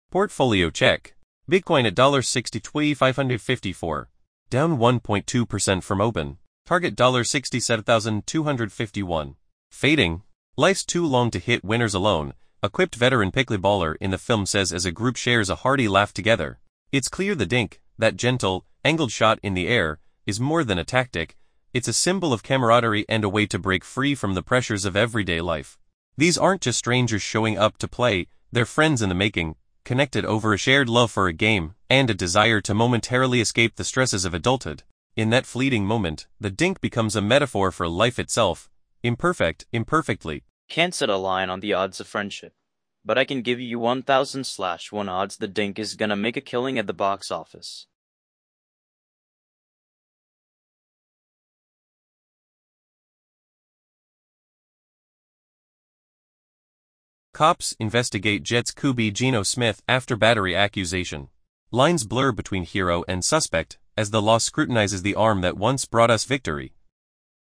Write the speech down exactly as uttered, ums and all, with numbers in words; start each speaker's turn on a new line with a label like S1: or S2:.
S1: Portfolio check. Bitcoin at sixty-two thousand five hundred fifty-four. Down one point two percent from open. Target sixty-seven thousand two hundred fifty-one. Fading. Life's too long to hit winners alone, a quipped veteran pickleballer in the film says as a group shares a hearty laugh together. It's clear the dink, that gentle, angled shot in the air, is more than a tactic. It's a symbol of camaraderie and a way to break free from the pressures of everyday life. These aren't just strangers showing up to play, they're friends in the making, connected over a shared love for a game, and a desire to momentarily escape the stresses of adulthood. In that fleeting moment, the dink becomes a metaphor for life itself, imperfect, imperfectly.
S2: Can't set a line on the odds of friendship, but I can give you one thousand slash one odds the dink is gonna make a killing at the box office.
S1: Cops investigate Jets Q B Geno Smith after battery accusation. Lines blur between hero and suspect as the law scrutinizes the arm that once brought us victory.